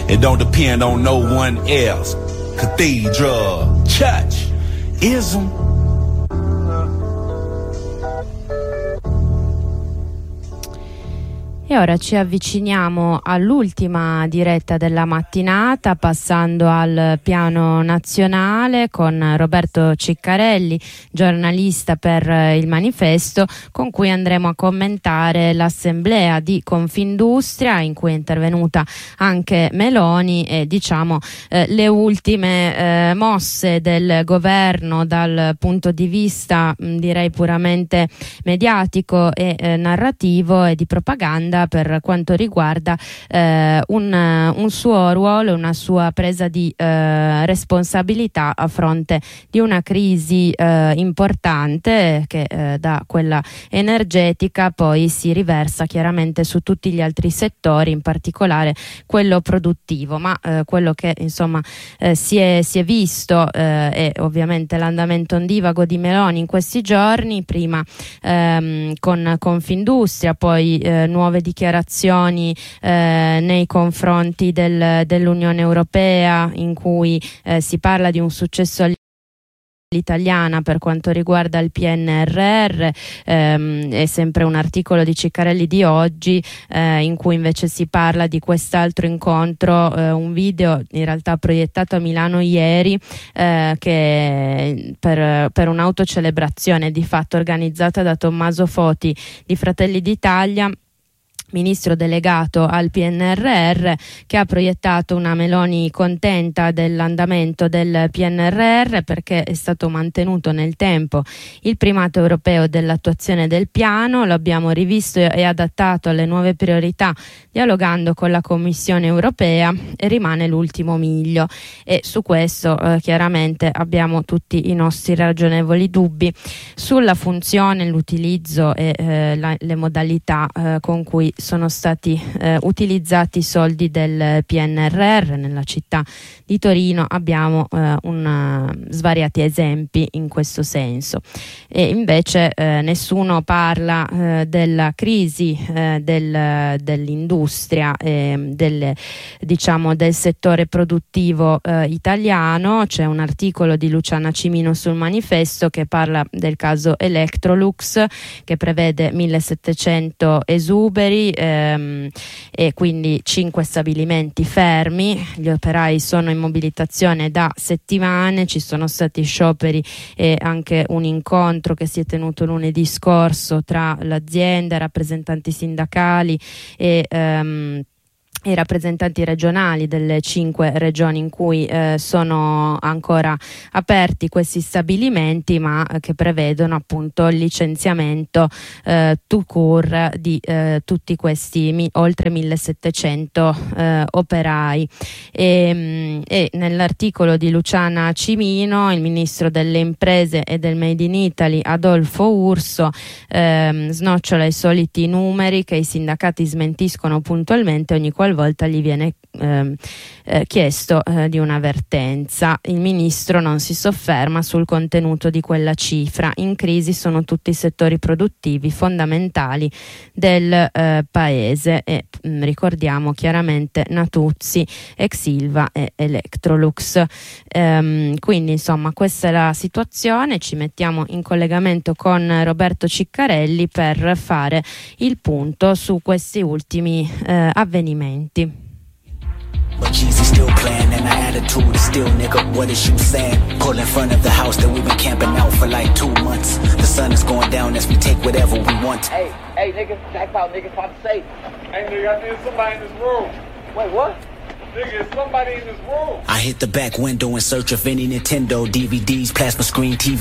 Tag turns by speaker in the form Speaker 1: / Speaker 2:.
Speaker 1: It don't depend on no one else. Cathedral, church, ism.
Speaker 2: E ora ci avviciniamo all'ultima diretta della mattinata, passando al piano nazionale con Roberto Ciccarelli, giornalista per il Manifesto, con cui andremo a commentare l'assemblea di Confindustria in cui è intervenuta anche Meloni e le ultime mosse del governo dal punto di vista direi puramente mediatico e narrativo e di propaganda per quanto riguarda un suo ruolo e una sua presa di responsabilità a fronte di una crisi importante che da quella energetica poi si riversa chiaramente su tutti gli altri settori, in particolare quello produttivo, ma quello che insomma si è visto è ovviamente l'andamento ondivago di Meloni in questi giorni, prima con Confindustria, poi nuove dichiarazioni nei confronti dell'Unione Europea, in cui si parla di un successo all'italiana per quanto riguarda il PNRR. È sempre un articolo di Ciccarelli di oggi in cui invece si parla di quest'altro incontro, un video in realtà proiettato a Milano ieri, che per un'autocelebrazione di fatto organizzata da Tommaso Foti di Fratelli d'Italia, ministro delegato al PNRR, che ha proiettato una Meloni contenta dell'andamento del PNRR perché è stato mantenuto nel tempo il primato europeo dell'attuazione del piano, lo abbiamo rivisto e adattato alle nuove priorità dialogando con la Commissione europea e rimane l'ultimo miglio, e su questo chiaramente abbiamo tutti i nostri ragionevoli dubbi sulla funzione, l'utilizzo e le modalità con cui sono stati utilizzati i soldi del PNRR. Nella città di Torino abbiamo svariati esempi in questo senso, e invece nessuno parla della crisi dell'industria del settore produttivo italiano. C'è un articolo di Luciana Cimino sul Manifesto che parla del caso Electrolux, che prevede 1700 esuberi e quindi 5 stabilimenti fermi. Gli operai sono in mobilitazione da settimane, ci sono stati scioperi e anche un incontro che si è tenuto lunedì scorso tra l'azienda, rappresentanti sindacali e i rappresentanti regionali delle 5 regioni in cui sono ancora aperti questi stabilimenti, ma che prevedono appunto il licenziamento tout court di tutti questi oltre 1700 operai. E nell'articolo di Luciana Cimino il ministro delle imprese e del Made in Italy Adolfo Urso snocciola i soliti numeri che i sindacati smentiscono puntualmente ogni qualvolta gli viene chiesto di un'avvertenza. Il ministro non si sofferma sul contenuto di quella cifra. In crisi sono tutti i settori produttivi fondamentali del paese, e ricordiamo chiaramente Natuzzi, Ex Ilva e Electrolux. Quindi insomma questa è la situazione. Ci mettiamo in collegamento con Roberto Ciccarelli per fare il punto su questi ultimi avvenimenti.
Speaker 3: But Jeezy still playing and our attitude is still, nigga, what is you saying? Pull in front of the house that we've been camping out for like 2 months. The sun is going down as we take whatever we want.
Speaker 4: Hey, nigga, jackpot, nigga, about to say.
Speaker 5: Hey, nigga, I think somebody in this room.
Speaker 4: Wait, what?
Speaker 5: Nigga, it's somebody in this room.
Speaker 3: I hit the back window in search of any Nintendo, DVDs, plasma screen TV.